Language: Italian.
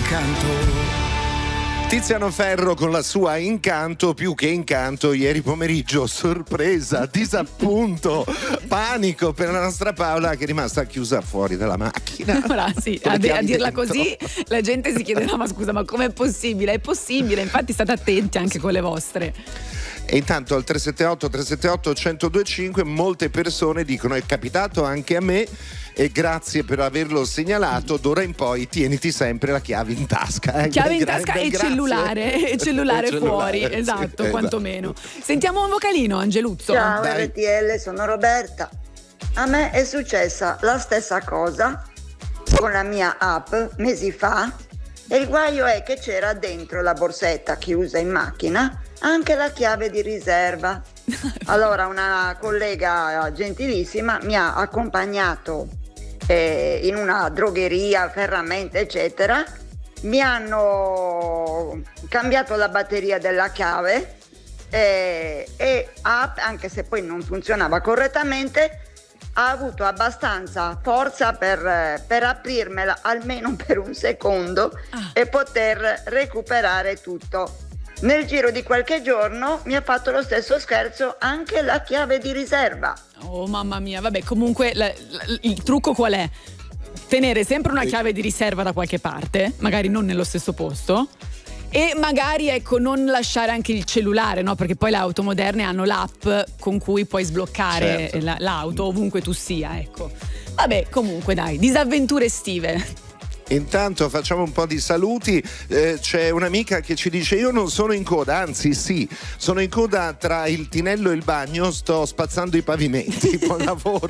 Incanto. Tiziano Ferro con la sua Incanto, più che incanto, ieri pomeriggio sorpresa, disappunto, panico per la nostra Paola che è rimasta chiusa fuori dalla macchina. Ora sì, a dirla così la gente si chiederà ma scusa, ma com'è possibile? È possibile, infatti state attenti anche con le vostre. E intanto al 378-378-1025 molte persone dicono è capitato anche a me e grazie per averlo segnalato, d'ora in poi tieniti sempre la chiave in tasca. Chiave in tasca e cellulare fuori, sì, esatto, quantomeno. Sentiamo un vocalino, Angeluzzo. Ciao RTL, sono Roberta. A me è successa la stessa cosa con la mia app mesi fa e il guaio è che c'era dentro la borsetta chiusa in macchina anche la chiave di riserva. Allora una collega gentilissima mi ha accompagnato in una drogheria, ferramenta eccetera, mi hanno cambiato la batteria della chiave e anche se poi non funzionava correttamente ha avuto abbastanza forza per aprirmela almeno per un secondo e poter recuperare tutto. Nel giro di qualche giorno mi ha fatto lo stesso scherzo anche la chiave di riserva. Oh mamma mia, vabbè, comunque il trucco qual è? Tenere sempre una chiave di riserva da qualche parte, magari non nello stesso posto, e magari ecco non lasciare anche il cellulare, no? Perché poi le auto moderne hanno l'app con cui puoi sbloccare l'auto ovunque tu sia, ecco. Vabbè, comunque dai, disavventure estive. Intanto facciamo un po' di saluti, c'è un'amica che ci dice io non sono in coda, anzi sì, sono in coda tra il tinello e il bagno, sto spazzando i pavimenti, buon lavoro.